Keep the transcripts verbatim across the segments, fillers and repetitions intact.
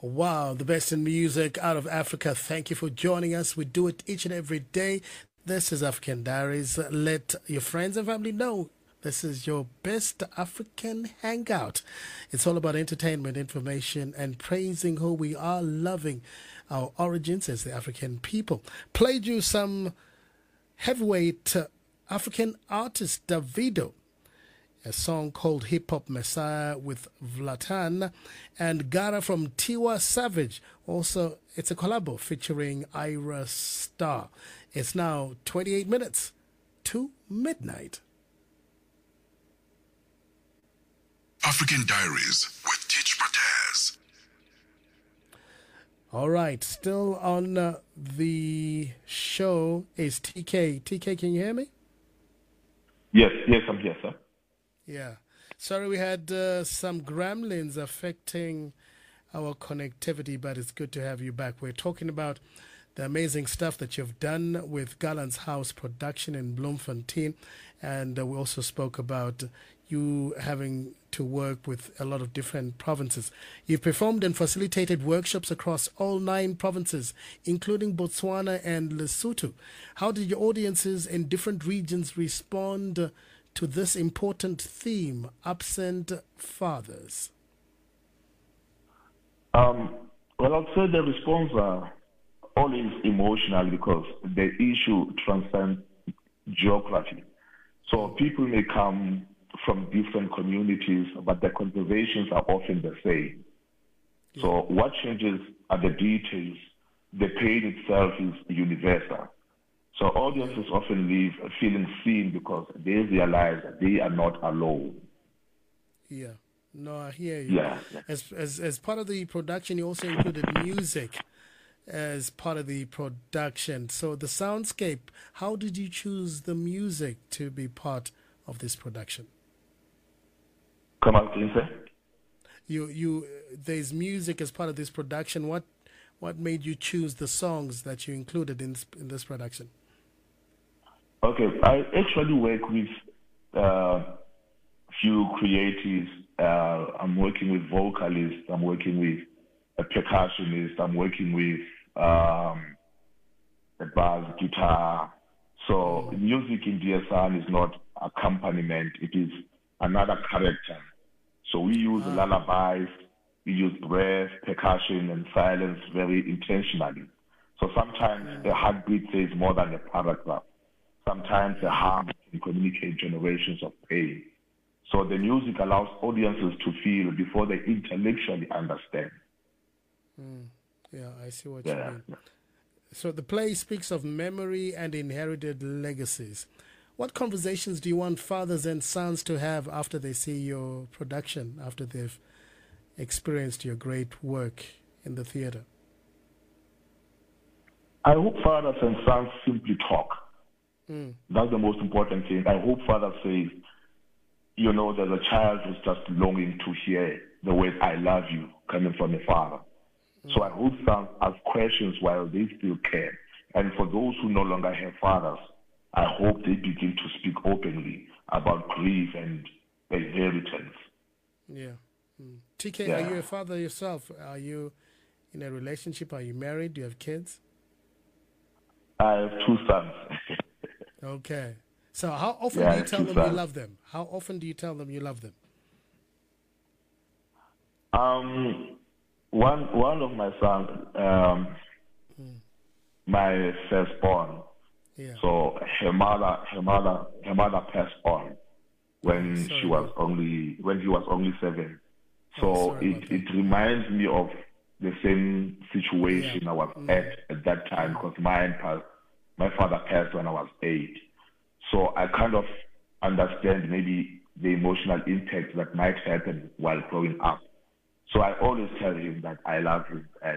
Wow, the best in music out of Africa. Thank you for joining us. We do it each and every day. This is African Diaries. Let your friends and family know this is your best African hangout. It's all about entertainment, information, and praising who we are, loving our origins as the African people. Played you some heavyweight uh, African artist Davido, a song called Hip Hop Messiah with Vlatan, and Gara from Tiwa Savage. Also, it's a collabo featuring Ira Star. It's now twenty-eight minutes to midnight. African Diaries with Teach Mataz. All right, still on uh, the show is T K. T K, can you hear me? Yes, yes, I'm here, sir. Yeah. Sorry, we had uh, some gremlins affecting our connectivity, but it's good to have you back. We're talking about the amazing stuff that you've done with Galant's House production in Bloemfontein, and uh, we also spoke about you having to work with a lot of different provinces. You've performed and facilitated workshops across all nine provinces, including Botswana and Lesotho. How did your audiences in different regions respond to this important theme, absent fathers? Um, well, I'd say the response are always emotional because the issue transcends geography. So people may come from different communities, but the conversations are often the same. Yeah. So what changes are the details. The pain itself is universal. So audiences often leave feeling seen because they realize that they are not alone. Yeah. No, I hear you. Yeah. As, as, as part of the production, you also included music as part of the production. So the soundscape, how did you choose the music to be part of this production? Come on, please, sir. You, you, there's music as part of this production. What, what made you choose the songs that you included in this, in this production? Okay, I actually work with a uh, few creatives. Uh, I'm working with vocalists. I'm working with a percussionist. I'm working with um, a bass guitar. So mm. music in D S R is not accompaniment. It is another character. So we use ah. lullabies, we use breath, percussion, and silence very intentionally. So sometimes mm. a heartbeat says more than a paragraph. Sometimes a harm can communicate generations of pain. So the music allows audiences to feel before they intellectually understand. Mm. Yeah, I see what yeah. you mean. So the play speaks of memory and inherited legacies. What conversations do you want fathers and sons to have after they see your production, after they've experienced your great work in the theater? I hope fathers and sons simply talk. Mm. That's the most important thing. I hope fathers say, you know, there's a child who's just longing to hear the word I love you coming from a father. Mm. So I hope sons ask questions while they still care. And for those who no longer have fathers, I hope they begin to speak openly about grief and inheritance. Yeah. Mm. T K, yeah. Are you a father yourself? Are you in a relationship? Are you married? Do you have kids? I have two sons. Okay. So how often yeah, do you tell them sons. you love them? How often do you tell them you love them? Um, one one of my sons, um, mm. my firstborn. Yeah. So her mother, her mother, her mother passed on when sorry, she was man. only when he was only seven. So oh, it it reminds me of the same situation yeah. I was mm. at at that time because mine passed. My father passed when I was eight. So I kind of understand maybe the emotional impact that might happen while growing up. So I always tell him that I love him, and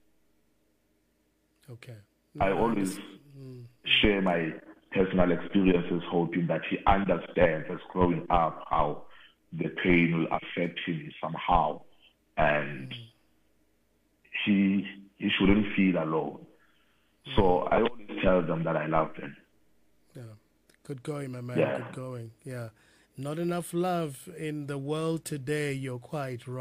okay. No, I always mm. share my personal experiences, hoping that he understands as growing up how the pain will affect him somehow, and mm. he he shouldn't feel alone. Mm. So I always tell them that I love them. Yeah. Good going, my man. Yeah. Good going. Yeah. Not enough love in the world today. You're quite right.